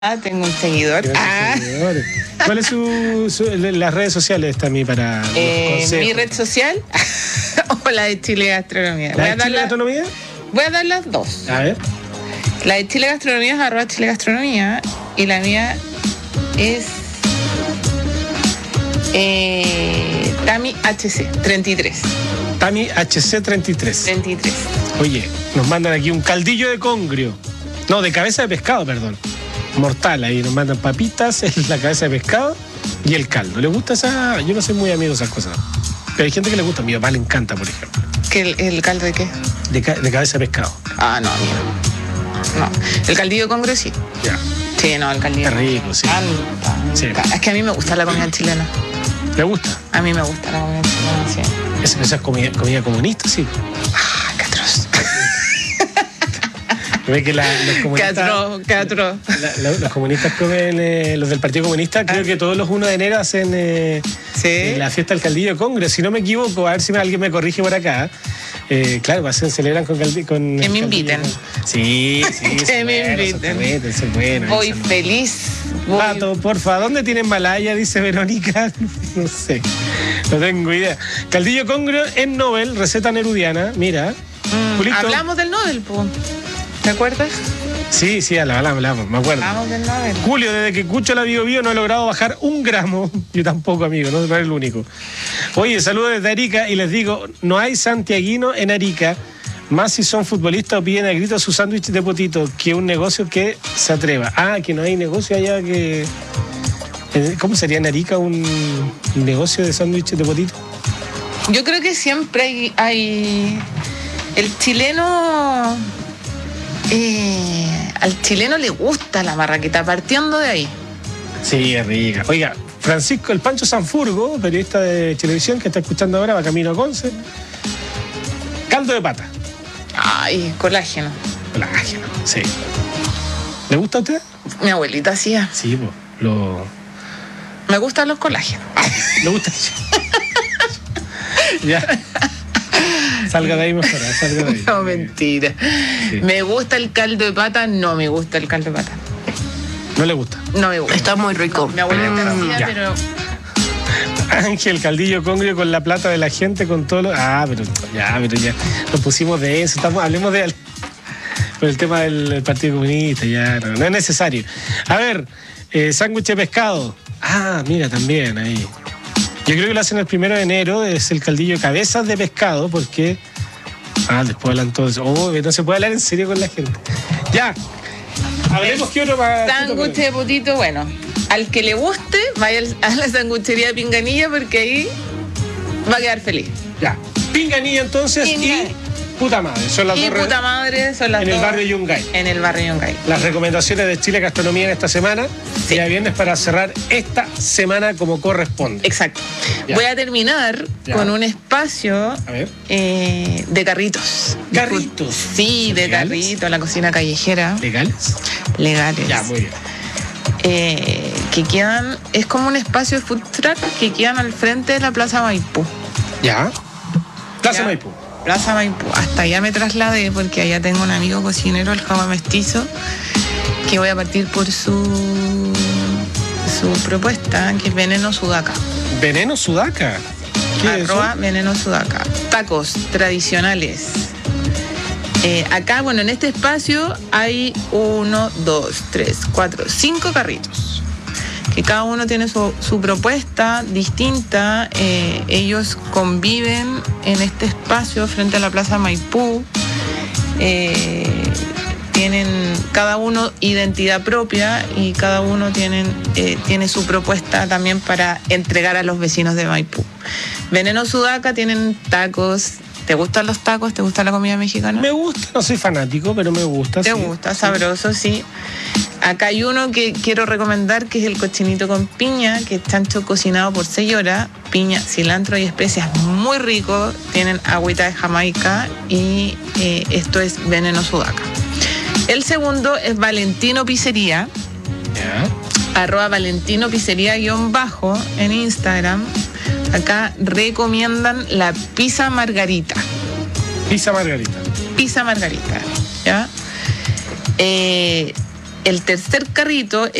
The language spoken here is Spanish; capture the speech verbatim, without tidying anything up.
Ah, tengo un seguidor. Ah. ¿Cuáles son su, su, las redes sociales también para eh, mi red social o la de Chile Gastronomía? ¿La de Chile la, Gastronomía? Voy a dar las dos. A ver. La de Chile Gastronomía es arroba Chile Gastronomía y la mía es eh, Tami H C treinta y tres. Tami H C treinta y tres. treinta y tres. Oye, nos mandan aquí un caldillo de congrio. No, de cabeza de pescado, perdón. Mortal, ahí nos mandan papitas, la cabeza de pescado y el caldo. ¿Le gusta esa? Yo no soy muy amigo de esas cosas. Pero hay gente que le gusta. A mi papá le encanta, por ejemplo. ¿Qué, el, ¿El caldo de qué? De, ca de cabeza de pescado. Ah, no, mira. No. El caldillo de congrio sí. Ya. Sí, no, el caldillo. Es rico, sí. sí. Es que a mí me gusta la comida chilena. ¿Le gusta? A mí me gusta la comida chilena, sí. ¿Esa, esa es comida, comida comunista, sí? Ah, qué atroz. Ve que la, los comunistas, Catro, catro. La, la, los comunistas comen, eh, los del Partido Comunista, creo ah. que todos los uno de enero hacen eh, ¿sí? eh, la fiesta del caldillo de congrio. Si no me equivoco, a ver si me, alguien me corrige por acá. Eh, claro, hacen, celebran con caldillo. Con que me inviten. Sí, sí. Que me bueno, inviten. Bueno, se bueno, Voy eso, feliz. Voy... Pato, porfa, ¿dónde tienen Malaya? Dice Verónica. No sé. No tengo idea. Caldillo congrio en Nobel, receta nerudiana. Mira. Mm, hablamos del Nobel, po. ¿Te acuerdas? Sí, sí, hablamos, hablamos, me acuerdo. Hablamos del Nobel. Julio, desde que escucho la Bio Bio no he logrado bajar un gramo. Yo tampoco, amigo, no soy el único. Oye, saludos desde Arica y les digo, no hay santiaguino en Arica, más si son futbolistas o piden a gritos su sándwich de potito, que un negocio que se atreva. Ah, que no hay negocio allá que... ¿Cómo sería en Arica un negocio de sándwich de potito? Yo creo que siempre hay... hay... El chileno... Eh, al chileno le gusta la marraqueta, partiendo de ahí. Sí, es rica. Oiga, Francisco el Pancho Sanfurgo, periodista de televisión que está escuchando ahora, va camino a Conce. Caldo de pata. Ay, colágeno. Colágeno, sí. ¿Le gusta a usted? Mi abuelita hacía. Sí, pues, lo... Me gustan los colágenos. ¿Le gusta? Ya. Salga de ahí mejor, salga de ahí. No, mentira. Sí. ¿Me gusta el caldo de pata? No me gusta el caldo de pata. ¿No le gusta? No me gusta. Está muy rico. No, mi abuelita mm, hacía, pero... Ángel, caldillo congrio con la plata de la gente, con todo lo... Ah, pero ya, pero ya. Nos pusimos de eso, estamos, hablemos de... Por el tema del, del Partido Comunista, ya, no, no es necesario. A ver, eh, sándwich de pescado. Ah, mira, también ahí. Yo creo que lo hacen el primero de enero, es el caldillo de cabezas de pescado, porque... Ah, después hablan todo eso. Oh, no se puede hablar en serio con la gente. Ya. Hablemos qué otro para... Sándwich de potito, bueno. Al que le guste, vaya a la sanguchería de Pinganilla, porque ahí va a quedar feliz. Ya. Pinganilla entonces Pinganilla. y... Puta Madre, son las y dos. Puta Madre son las en dos. En el barrio Yungay. En el barrio Yungay. Las recomendaciones de Chile Gastronomía en esta semana. Sí. Día viernes para cerrar esta semana como corresponde. Exacto. Ya. Voy a terminar ya. con un espacio a ver. Eh, de carritos. ¿Carritos? Sí, de carritos, la cocina callejera. ¿Legales? Legales. Ya, muy bien. Eh, que quedan, es como un espacio de food truck que quedan al frente de la Plaza Maipú. Ya. Plaza ya. Maipú. Plaza Maipú. Hasta allá me trasladé porque allá tengo un amigo cocinero, el Java Mestizo, que voy a partir por su su propuesta, que es Veneno Sudaca. ¿Veneno Sudaca? ¿Qué Arroba es eso? Veneno Sudaca. Tacos tradicionales. Eh, acá, bueno, en este espacio hay uno, dos, tres, cuatro, cinco carritos. Que cada uno tiene su, su propuesta distinta. Eh, ellos conviven en este espacio frente a la Plaza Maipú. Eh, tienen cada uno identidad propia y cada uno tienen, eh, tiene su propuesta también para entregar a los vecinos de Maipú. Veneno Sudaca tienen tacos. ¿Te gustan los tacos? ¿Te gusta la comida mexicana? Me gusta, no soy fanático, pero me gusta. ¿Te sí. gusta? Sabroso, sí. Acá hay uno que quiero recomendar, que es el cochinito con piña, que es chancho cocinado por seis horas, piña, cilantro y especias, muy rico. Tienen agüita de Jamaica y eh, esto es Veneno Sudaca. El segundo es Valentino Pizzería. Yeah. Arroba Valentino Pizzería guión bajo en Instagram. Acá recomiendan la pizza margarita. Pizza margarita. Pizza margarita, ¿ya? Eh, el tercer carrito